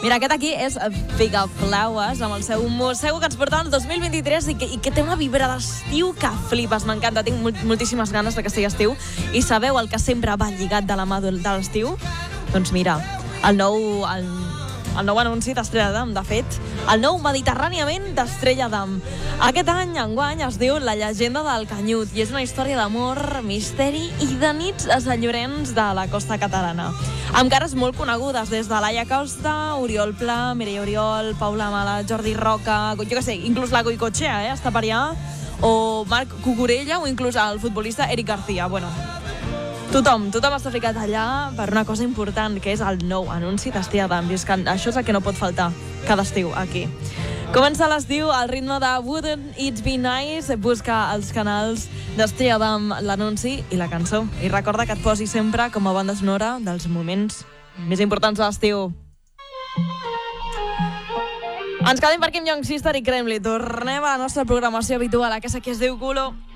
Mira, aquest aquí és Big Up Flowers, amb el seu Mossego que ens portava el 2023 i que té una vibra d'estiu que flipes. M'encanta, tinc moltíssimes ganes que sigui estiu. I sabeu el que sempre va lligat de la mà de l'estiu? Doncs mira, el nou anunci d'Estrella Damm, de fet, el nou Mediterràniament d'Estrella Damm. Aquest any, enguany, es diu La llegenda del Canyut i és una història d'amor, misteri i de nits a Sant Llorenç de la costa catalana. Amb cares molt conegudes, des de Laia Costa, Oriol Pla, Mireia Oriol, Paula Mala, Jordi Roca, jo què sé, inclús la Goicoechea, està per allà, o Marc Cucurella, o inclús el futbolista Eric García. Bueno, tothom està ficat allà per una cosa important, que és el nou anunci d'Estrella Damm. I és que això és el que no pot faltar cada estiu aquí. Comença l'estiu al ritme de Wouldn't It Be Nice. Busca als canals d'Estrella Damm l'anunci i la cançó. I recorda que et posi sempre com a banda sonora dels moments més importants de l'estiu. Ens quedem per Kim Young Sister i Kremli. Tornem a la nostra programació habitual, aquesta que es diu Culo.